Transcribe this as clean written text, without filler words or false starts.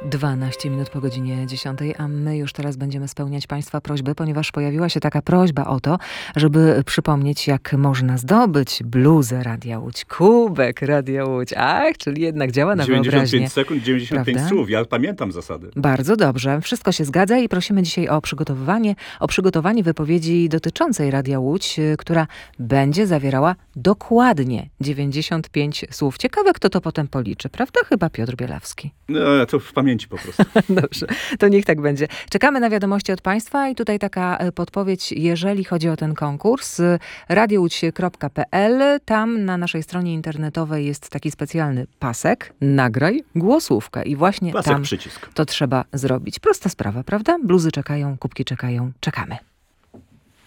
12 minut po godzinie 10, a my już teraz będziemy spełniać Państwa prośby, ponieważ pojawiła się taka prośba o to, żeby przypomnieć, jak można zdobyć bluzę Radia Łódź, kubek Radia Łódź. Ach, czyli jednak działa na 95 wyobraźnię. sekund, 95 Prawda? słów. Ja pamiętam zasady. Bardzo dobrze. Wszystko się zgadza i prosimy dzisiaj o przygotowanie wypowiedzi dotyczącej Radia Łódź, która będzie zawierała dokładnie 95 słów. Ciekawe, kto to potem policzy. Prawda? Chyba Piotr Bielawski. No, to w pamięci po prostu. Dobrze, to niech tak będzie. Czekamy na wiadomości od Państwa i tutaj taka podpowiedź, jeżeli chodzi o ten konkurs. radiołódź.pl. Tam na naszej stronie internetowej jest taki specjalny pasek. Nagraj głosówkę. I właśnie Pasek tam przycisk. to trzeba zrobić. Prosta sprawa, prawda? Bluzy czekają, kubki czekają. Czekamy.